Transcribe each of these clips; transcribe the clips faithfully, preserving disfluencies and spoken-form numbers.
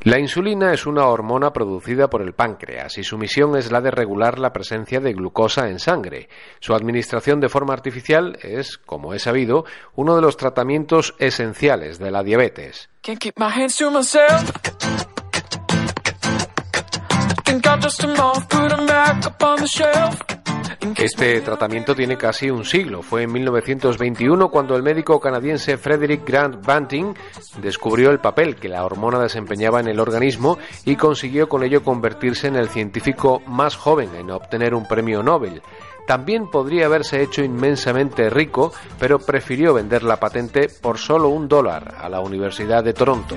La insulina es una hormona producida por el páncreas y su misión es la de regular la presencia de glucosa en sangre. Su administración de forma artificial es, como es sabido, uno de los tratamientos esenciales de la diabetes. Este tratamiento tiene casi un siglo. Fue en mil novecientos veintiuno cuando el médico canadiense Frederick Grant Banting descubrió el papel que la hormona desempeñaba en el organismo y consiguió con ello convertirse en el científico más joven en obtener un premio Nobel. También podría haberse hecho inmensamente rico, pero prefirió vender la patente por solo un dólar a la Universidad de Toronto.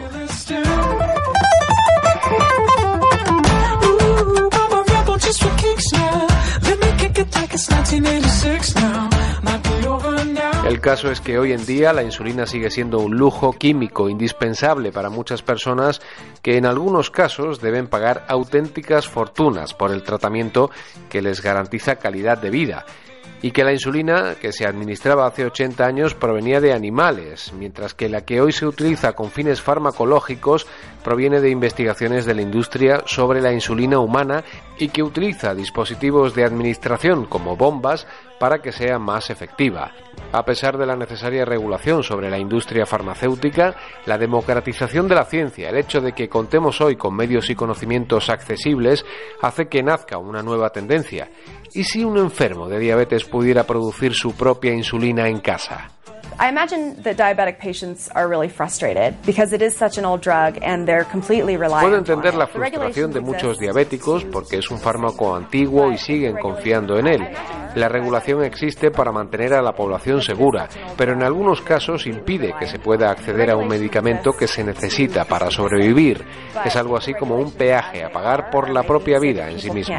El caso es que hoy en día la insulina sigue siendo un lujo químico indispensable para muchas personas que en algunos casos deben pagar auténticas fortunas por el tratamiento que les garantiza calidad de vida. Y que la insulina que se administraba hace ochenta años provenía de animales, mientras que la que hoy se utiliza con fines farmacológicos proviene de investigaciones de la industria sobre la insulina humana y que utiliza dispositivos de administración como bombas para que sea más efectiva. A pesar de la necesaria regulación sobre la industria farmacéutica, la democratización de la ciencia, el hecho de que contemos hoy con medios y conocimientos accesibles, hace que nazca una nueva tendencia. ¿Y si un enfermo de diabetes pudiera producir su propia insulina en casa? I imagine that diabetic patients are really frustrated because it is such an old drug and they're completely reliant on it. Puedo entender la frustración de muchos diabéticos porque es un fármaco antiguo y siguen confiando en él. La regulación existe para mantener a la población segura, pero en algunos casos impide que se pueda acceder a un medicamento que se necesita para sobrevivir. Es algo así como un peaje a pagar por la propia vida en sí mismo.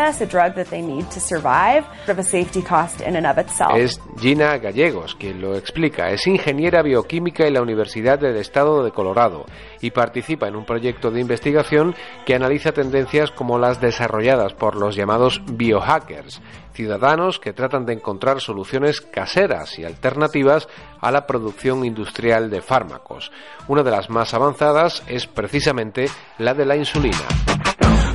Es Gina Gallegos quien lo explica. Es ingeniera bioquímica en la Universidad del Estado de Colorado y participa en un proyecto de investigación que analiza tendencias como las desarrolladas por los llamados biohackers, ciudadanos que tratan de encontrar soluciones caseras y alternativas a la producción industrial de fármacos. Una de las más avanzadas es precisamente la de la insulina.